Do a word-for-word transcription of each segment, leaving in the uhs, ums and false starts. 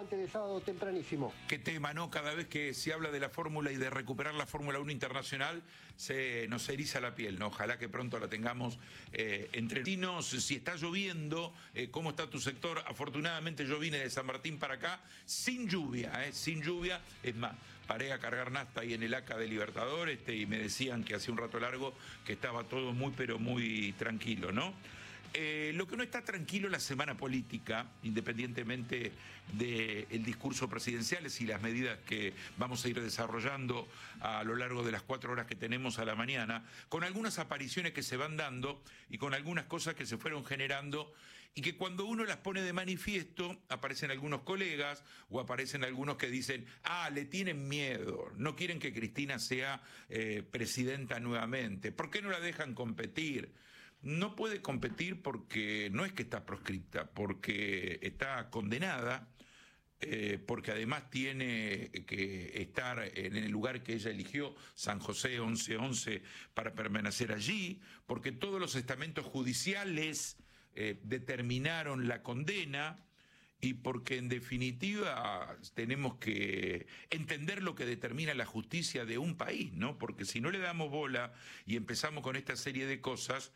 volante de sábado tempranísimo. Qué tema, ¿no? Cada vez que se habla de la fórmula y de recuperar la Fórmula uno internacional, se nos eriza la piel, ¿no? Ojalá que pronto la tengamos eh, entre tinos. Si está lloviendo, eh, ¿cómo está tu sector? Afortunadamente yo vine de San Martín para acá sin lluvia, ¿eh? Sin lluvia. Es más, paré a cargar nafta ahí en el A C A de Libertador este, y me decían que hacía un rato largo que estaba todo muy, pero muy tranquilo, ¿no? Eh, lo que no está tranquilo es la semana política, independientemente del discurso presidencial y las medidas que vamos a ir desarrollando a lo largo de las cuatro horas que tenemos a la mañana, con algunas apariciones que se van dando y con algunas cosas que se fueron generando y que cuando uno las pone de manifiesto aparecen algunos colegas o aparecen algunos que dicen, ah, le tienen miedo, no quieren que Cristina sea eh, presidenta nuevamente, ¿por qué no la dejan competir? No puede competir porque no es que está proscripta, porque está condenada, eh, porque además tiene que estar en el lugar que ella eligió, San José once once, para permanecer allí, porque todos los estamentos judiciales eh, determinaron la condena. Y porque en definitiva tenemos que entender lo que determina la justicia de un país, ¿no? Porque si no le damos bola y empezamos con esta serie de cosas,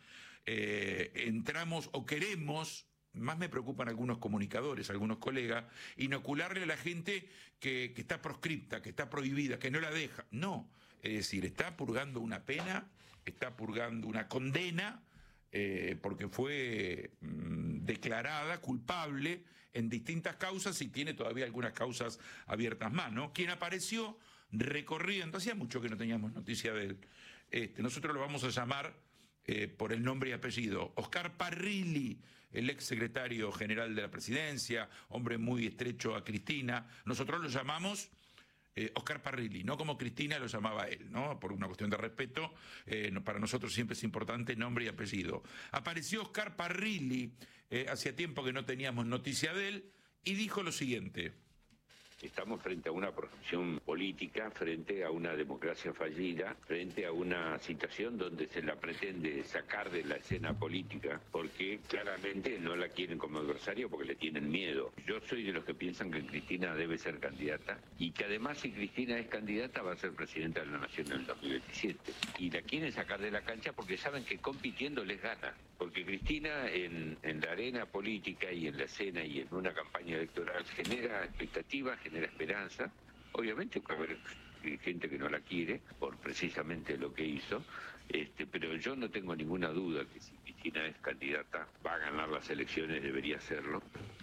eh, entramos o queremos, más me preocupan algunos comunicadores, algunos colegas, inocularle a la gente que, que está proscripta, que está prohibida, que no la deja. No, es decir, está purgando una pena, está purgando una condena, Eh, porque fue mm, declarada culpable en distintas causas y tiene todavía algunas causas abiertas más, ¿no? Quien apareció recorriendo, hacía mucho que no teníamos noticia de él, este, nosotros lo vamos a llamar eh, por el nombre y apellido, Oscar Parrilli, el ex secretario general de la presidencia, hombre muy estrecho a Cristina, nosotros lo llamamos Eh, Oscar Parrilli, no como Cristina lo llamaba él, ¿no? Por una cuestión de respeto, eh, no, para nosotros siempre es importante nombre y apellido. Apareció Oscar Parrilli, eh, hacía tiempo que no teníamos noticia de él, y dijo lo siguiente. Estamos frente a una corrupción política, frente a una democracia fallida, frente a una situación donde se la pretende sacar de la escena política, porque claramente no la quieren como adversario porque le tienen miedo. Yo soy de los que piensan que Cristina debe ser candidata y que además si Cristina es candidata va a ser presidenta de la Nación en el dos mil veintisiete. Y la quieren sacar de la cancha porque saben que compitiendo les gana. Porque Cristina en, en la arena política y en la escena y en una campaña electoral genera expectativas, genera esperanza. Obviamente puede haber gente que no la quiere por precisamente lo que hizo, este, pero yo no tengo ninguna duda que si Cristina es candidata va a ganar las elecciones, debería hacerlo.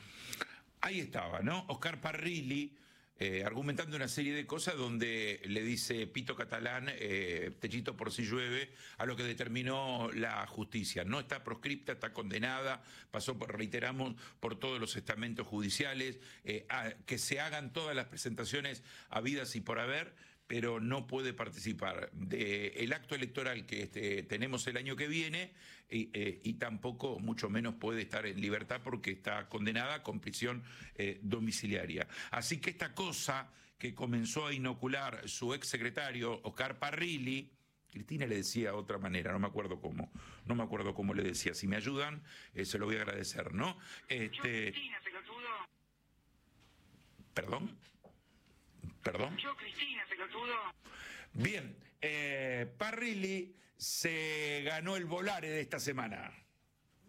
Ahí estaba, ¿no? Oscar Parrilli, Eh, argumentando una serie de cosas donde le dice Pito Catalán, eh, techito por si llueve, a lo que determinó la justicia. No está proscripta, está condenada, pasó, por, reiteramos, por todos los estamentos judiciales, eh, a, que se hagan todas las presentaciones habidas y por haber, pero no puede participar del acto electoral que este, tenemos el año que viene y, eh, y tampoco, mucho menos, puede estar en libertad porque está condenada con prisión eh, domiciliaria. Así que esta cosa que comenzó a inocular su exsecretario Oscar Parrilli, Cristina le decía de otra manera, no me acuerdo cómo, no me acuerdo cómo le decía. Si me ayudan, eh, se lo voy a agradecer, ¿no? Este... Cristina, pelotudo. ¿Perdón? ¿Perdón? Yo, Cristina, pelotudo. Bien, eh, Parrilli se ganó el volare de esta semana.